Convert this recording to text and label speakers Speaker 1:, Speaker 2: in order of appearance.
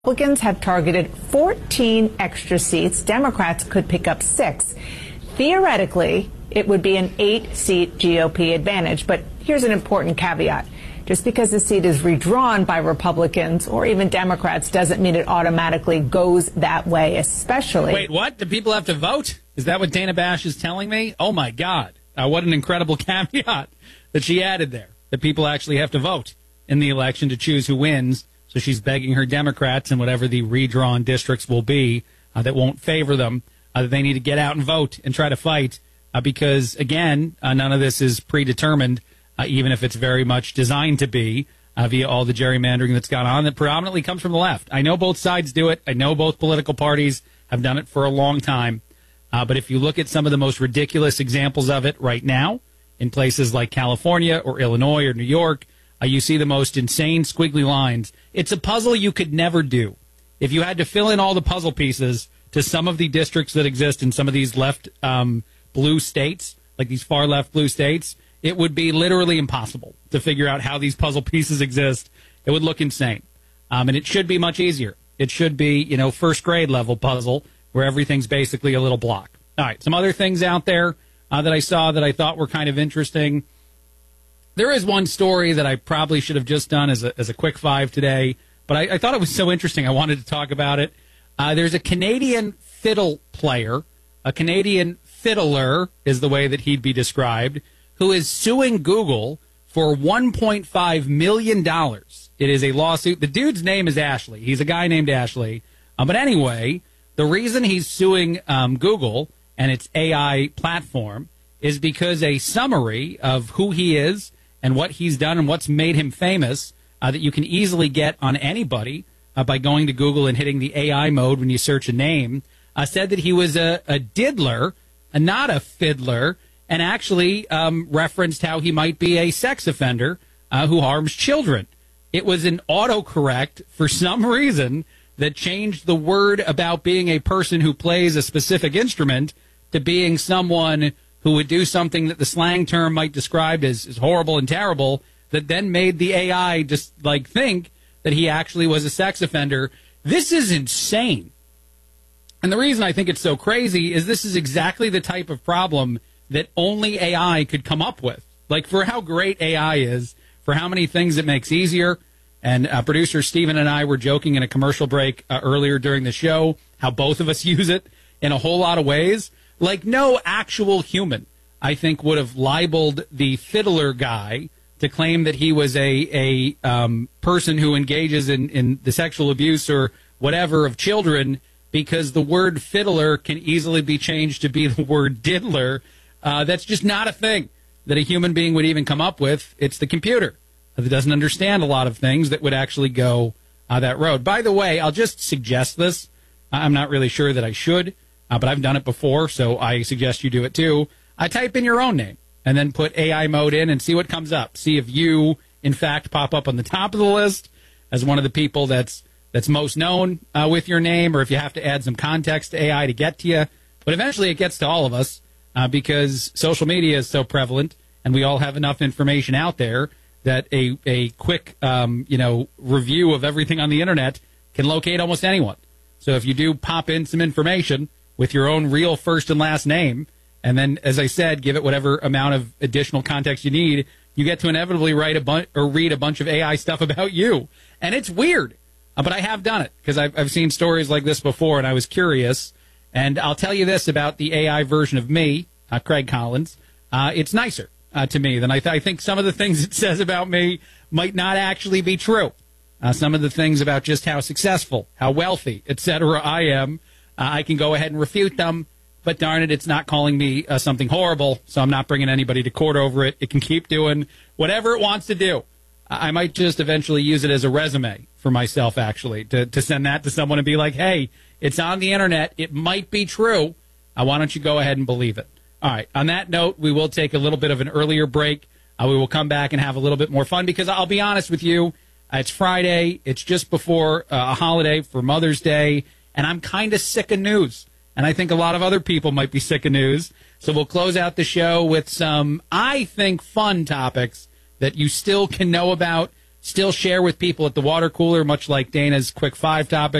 Speaker 1: Republicans have targeted 14 extra seats. Democrats could pick up 6. Theoretically, it would be an 8-seat GOP advantage. But here's an important caveat. Just because a seat is redrawn by Republicans or even Democrats doesn't mean it automatically goes that way, especially.
Speaker 2: Wait, what? Do people have to vote? Is that what Dana Bash is telling me? Oh, my God. What an incredible caveat that she added there, that people actually have to vote in the election to choose who wins. So she's begging her Democrats and whatever the redrawn districts will be that won't favor them, that they need to get out and vote and try to fight because, again, none of this is predetermined, even if it's very much designed to be via all the gerrymandering that's gone on that predominantly comes from the left. I know both sides do it. I know both political parties have done it for a long time. But if you look at some of the most ridiculous examples of it right now in places like California or Illinois or New York, you see the most insane squiggly lines. It's a puzzle you could never do. If you had to fill in all the puzzle pieces to some of the districts that exist in some of these left blue states, like these far left blue states, it would be literally impossible to figure out how these puzzle pieces exist. It would look insane. And it should be much easier. It should be, first grade level puzzle where everything's basically a little block. All right, some other things out there that I saw that I thought were kind of interesting. There is one story that I probably should have just done as a quick five today, but I thought it was so interesting I wanted to talk about it. There's a Canadian fiddle player, a Canadian fiddler is the way that he'd be described, who is suing Google for $1.5 million. It is a lawsuit. The dude's name is Ashley. He's a guy named Ashley. But anyway, the reason he's suing Google and its AI platform is because a summary of who he is and what he's done and what's made him famous that you can easily get on anybody by going to Google and hitting the AI mode when you search a name, said that he was a diddler, not a fiddler, and actually referenced how he might be a sex offender who harms children. It was an autocorrect for some reason that changed the word about being a person who plays a specific instrument to being someone who would do something that the slang term might describe as horrible and terrible, that then made the AI just think that he actually was a sex offender. This is insane. And the reason I think it's so crazy is this is exactly the type of problem that only AI could come up with. For how great AI is, for how many things it makes easier. And producer Steven and I were joking in a commercial break earlier during the show how both of us use it in a whole lot of ways. No actual human, I think, would have libeled the fiddler guy to claim that he was a person who engages in the sexual abuse or whatever of children, because the word fiddler can easily be changed to be the word diddler. That's just not a thing that a human being would even come up with. It's the computer that doesn't understand a lot of things that would actually go that road. By the way, I'll just suggest this. I'm not really sure that I should. But I've done it before, so I suggest you do it too. I type in your own name and then put AI mode in and see what comes up. See if you, in fact, pop up on the top of the list as one of the people that's most known with your name, or if you have to add some context to AI to get to you. But eventually it gets to all of us because social media is so prevalent and we all have enough information out there that a quick review of everything on the internet can locate almost anyone. So if you do pop in some information with your own real first and last name, and then, as I said, give it whatever amount of additional context you need, you get to inevitably read a bunch of AI stuff about you. And it's weird, but I have done it because I've seen stories like this before, and I was curious. And I'll tell you this about the AI version of me, Craig Collins. It's nicer to me than I think some of the things it says about me might not actually be true. Some of the things about just how successful, how wealthy, etc. I am, I can go ahead and refute them, but darn it, it's not calling me something horrible, so I'm not bringing anybody to court over it. It can keep doing whatever it wants to do. I might just eventually use it as a resume for myself, actually, to send that to someone and be like, hey, it's on the internet. It might be true. Why don't you go ahead and believe it? All right, on that note, we will take a little bit of an earlier break. We will come back and have a little bit more fun because I'll be honest with you, it's Friday. It's just before a holiday for Mother's Day. And I'm kind of sick of news. And I think a lot of other people might be sick of news. So we'll close out the show with some, I think, fun topics that you still can know about still share with people at the water cooler, much like Dana's quick 5 topic.